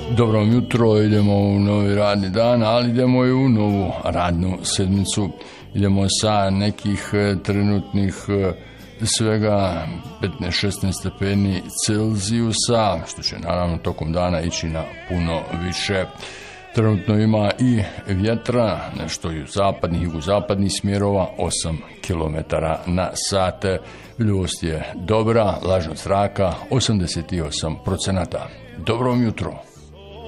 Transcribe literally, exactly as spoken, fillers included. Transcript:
Dobro jutro, idemo u novi radni dan, ali idemo i u novu radnu sedmicu. Idemo sa nekih trenutnih svega petnaest šesnaest stepeni Celzijusa, što će naravno tokom dana ići na puno više. Trenutno ima i vjetra, nešto i u zapadnih i jugozapadnih smjerova, osam kilometara na sat. Vidljivost je dobra, vlažnost zraka osamdeset osam procenata. Dobro vam jutro.